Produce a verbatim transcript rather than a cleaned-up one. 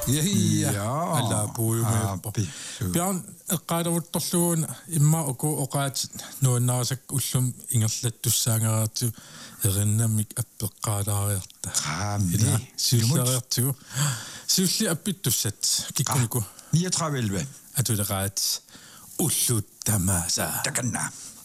Ja, ja. Alla puhumme. Pian qaadavuttorluun imma uku oqaat nuunnarasak ullum ingerlattussaangeraartu erinnamik appeqqaalaariarta. Qaamli. Silleriartu. Silli appittussat kikkuniku. niogtredive elleve. Atuleqaat ulluuttamaasa. Takanna.